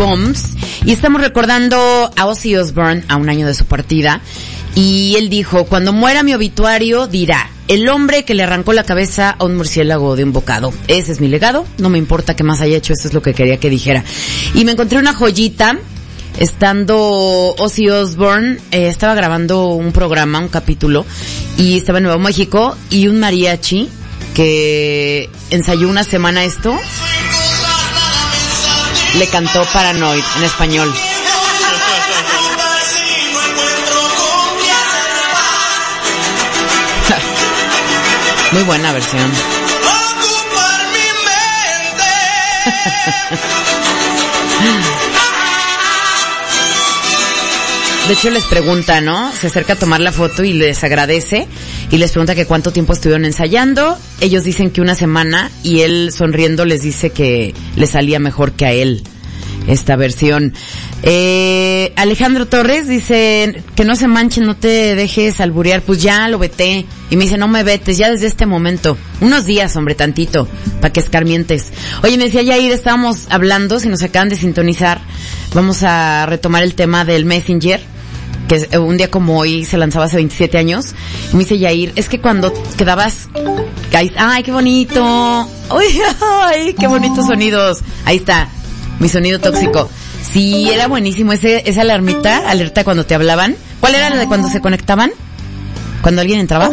Bombs. Y estamos recordando a Ozzy Osbourne a un año de su partida. Y él dijo, cuando muera mi obituario dirá, el hombre que le arrancó la cabeza a un murciélago de un bocado. Ese es mi legado, no me importa qué más haya hecho, eso es lo que quería que dijera. Y me encontré una joyita, estando Ozzy Osbourne, estaba grabando un programa, un capítulo, y estaba en Nuevo México, y un mariachi que ensayó una semana esto, le cantó Paranoid en español. Muy buena versión. De hecho les pregunta, ¿no? Se acerca a tomar la foto y les agradece y les pregunta que cuánto tiempo estuvieron ensayando. Ellos dicen que una semana y él sonriendo les dice que le salía mejor que a él esta versión. Alejandro Torres dice que no se manchen, no te dejes alburear. Pues ya lo veté. Y me dice, no me vetes, ya desde este momento. Unos días, hombre, tantito, para que escarmientes. Oye, me decía Yair, estábamos hablando, si nos acaban de sintonizar, vamos a retomar el tema del Messenger, que un día como hoy se lanzaba hace 27 años. Y me dice Yair, es que cuando quedabas... ¡Ay, qué bonito! ¡Ay, qué bonitos sonidos! Ahí está, mi sonido tóxico. Sí, era buenísimo esa alerta cuando te hablaban. ¿Cuál era la de cuando se conectaban? ¿Cuando alguien entraba?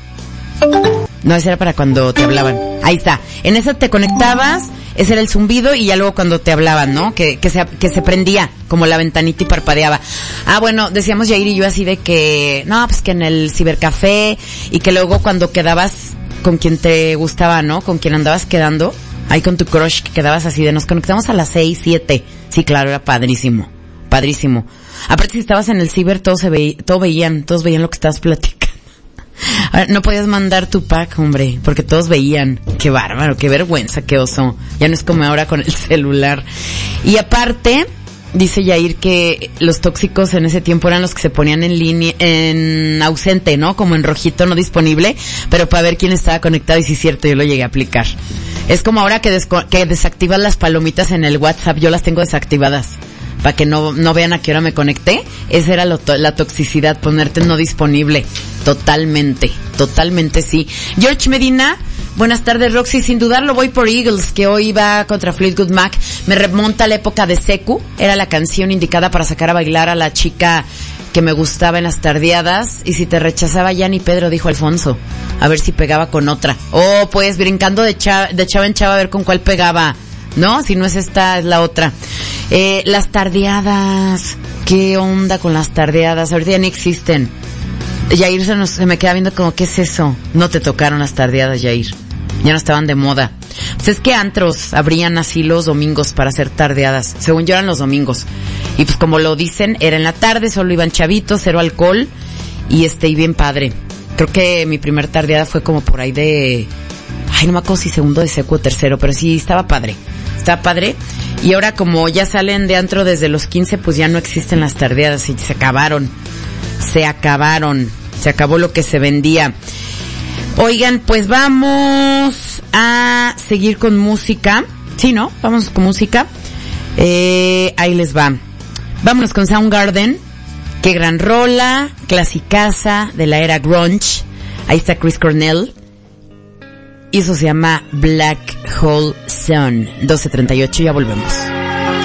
No, esa era para cuando te hablaban. Ahí está. En esa te conectabas, ese era el zumbido y ya luego cuando te hablaban, ¿no? Que se prendía como la ventanita y parpadeaba. Ah, bueno, decíamos Yair y yo así de que, no, pues que en el cibercafé y que luego cuando quedabas con quien te gustaba, ¿no? Con quien andabas quedando, ahí con tu crush, que quedabas así de nos conectamos a las 6, 7. Sí, claro, era padrísimo. Padrísimo. Aparte si estabas en el ciber, todos veían lo que estabas platicando. No podías mandar tu pack, hombre, porque todos veían. Qué bárbaro, qué vergüenza, qué oso. Ya no es como ahora con el celular. Y aparte, dice Yair que los tóxicos en ese tiempo eran los que se ponían en línea, en ausente, ¿no? Como en rojito, no disponible, pero para ver quién estaba conectado. Y sí es cierto, yo lo llegué a aplicar. Es como ahora que desactivas las palomitas en el WhatsApp, yo las tengo desactivadas. Para que no vean a qué hora me conecté. Esa era la toxicidad, ponerte en no disponible. Totalmente sí. George Medina, buenas tardes Roxy, sin dudarlo voy por Eagles, que hoy va contra Fleetwood Mac. Me remonta a la época de Secu, era la canción indicada para sacar a bailar a la chica que me gustaba en las tardeadas, y si te rechazaba ya ni Pedro, dijo Alfonso, a ver si pegaba con otra. Oh, pues brincando de chava en chava a ver con cuál pegaba. No, si no es esta, es la otra. Las tardeadas. ¿Qué onda con las tardeadas? Ahorita ya ni existen. Yair se me queda viendo como, ¿qué es eso? No te tocaron las tardeadas, Yair. Ya no estaban de moda. Pues es que antros abrían así los domingos para hacer tardeadas. Según yo eran los domingos. Y pues como lo dicen, era en la tarde, solo iban chavitos, cero alcohol. Y bien padre. Creo que mi primer tardeada fue como por ahí de... Ay, no me acuerdo si segundo de secu o tercero, pero sí, estaba padre. Estaba padre. Y ahora como ya salen de antro desde los 15, pues ya no existen las tardeadas y se acabaron. Se acabó lo que se vendía. Oigan, pues vamos a seguir con música. Sí, ¿no? Vamos con música. Ahí les va. Vámonos con Soundgarden. Qué gran rola, clasicaza de la era grunge. Ahí está Chris Cornell. Y eso se llama Black Hole Sun. 12:38, ya volvemos.